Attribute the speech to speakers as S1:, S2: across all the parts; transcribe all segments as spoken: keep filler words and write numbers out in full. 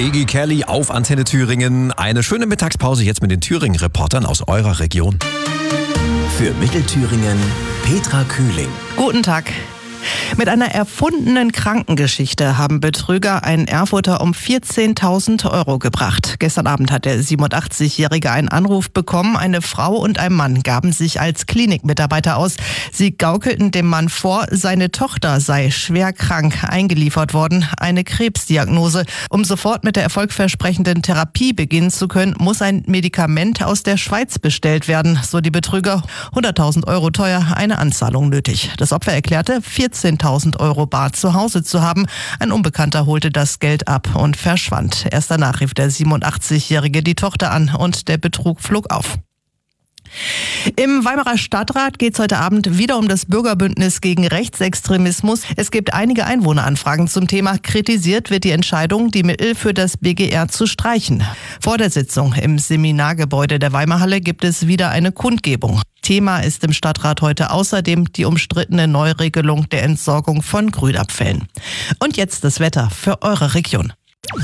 S1: Iggy Kelly auf Antenne Thüringen. Eine schöne Mittagspause jetzt mit den Thüringen-Reportern aus eurer Region.
S2: Für Mittelthüringen Petra Kühling.
S3: Guten Tag. Mit einer erfundenen Krankengeschichte haben Betrüger einen Erfurter um vierzehntausend Euro gebracht. Gestern Abend hat der siebenundachtzigjährige einen Anruf bekommen. Eine Frau und ein Mann gaben sich als Klinikmitarbeiter aus. Sie gaukelten dem Mann vor, seine Tochter sei schwer krank eingeliefert worden, eine Krebsdiagnose. Um sofort mit der erfolgversprechenden Therapie beginnen zu können, muss ein Medikament aus der Schweiz bestellt werden, so die Betrüger. hunderttausend Euro teuer, eine Anzahlung nötig. Das Opfer erklärte, vierzehntausend Euro bar zu Hause zu haben. Ein Unbekannter holte das Geld ab und verschwand. Erst danach rief der siebenundachtzigjährige die Tochter an und der Betrug flog auf. Im Weimarer Stadtrat geht es heute Abend wieder um das Bürgerbündnis gegen Rechtsextremismus. Es gibt einige Einwohneranfragen zum Thema. Kritisiert wird die Entscheidung, die Mittel für das B G R zu streichen. Vor der Sitzung im Seminargebäude der Weimarhalle gibt es wieder eine Kundgebung. Thema ist im Stadtrat heute außerdem die umstrittene Neuregelung der Entsorgung von Grünabfällen. Und jetzt das Wetter für eure Region.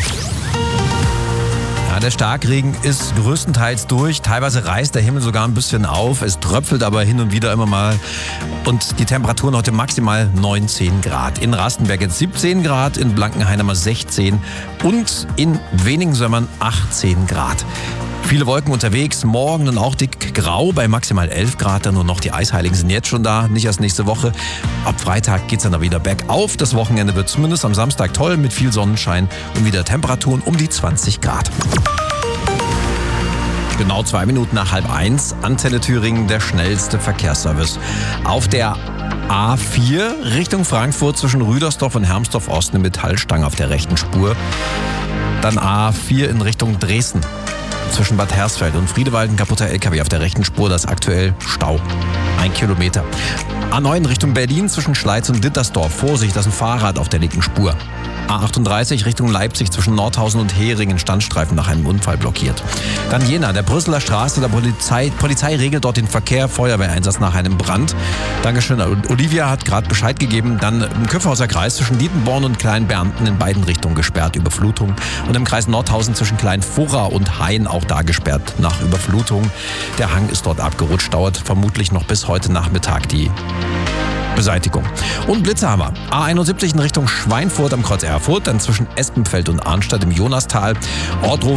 S1: Ja, der Starkregen ist größtenteils durch. Teilweise reißt der Himmel sogar ein bisschen auf. Es tröpfelt aber hin und wieder immer mal. Und die Temperaturen heute maximal neunzehn Grad. In Rastenberg jetzt siebzehn Grad, in Blankenhain mal sechzehn und in Weningsömmern achtzehn Grad. Viele Wolken unterwegs, morgen dann auch dick grau bei maximal elf Grad. Dann nur noch die Eisheiligen sind jetzt schon da, nicht erst nächste Woche. Ab Freitag geht's dann wieder bergauf. Das Wochenende wird zumindest am Samstag toll mit viel Sonnenschein und wieder Temperaturen um die zwanzig Grad. Genau zwei Minuten nach halb eins, Antenne Thüringen, der schnellste Verkehrsservice. Auf der A vier Richtung Frankfurt zwischen Rüdersdorf und Hermsdorf Ost eine Metallstange auf der rechten Spur. Dann A vier in Richtung Dresden. Zwischen Bad Hersfeld und Friedewald ein kaputter L K W auf der rechten Spur, das ist aktuell Stau. Ein Kilometer. A neun Richtung Berlin zwischen Schleiz und Dittersdorf. Vorsicht, das ist ein Fahrrad auf der linken Spur. A achtunddreißig Richtung Leipzig zwischen Nordhausen und Heringen, Standstreifen nach einem Unfall blockiert. Dann Jena, der Brüsseler Straße, der Polizei, Polizei regelt dort den Verkehr, Feuerwehreinsatz nach einem Brand. Dankeschön, Olivia hat gerade Bescheid gegeben. Dann im Köpfhauser Kreis zwischen Dietenborn und Kleinbeamten in beiden Richtungen gesperrt, Überflutung. Und im Kreis Nordhausen zwischen Kleinfurra und Hain auch da gesperrt nach Überflutung. Der Hang ist dort abgerutscht, dauert vermutlich noch bis heute Nachmittag die Beseitigung. Und Blitze haben wir. A einundsiebzig in Richtung Schweinfurt am Kreuz Erfurt, dann zwischen Espenfeld und Arnstadt im Jonastal. Ortruf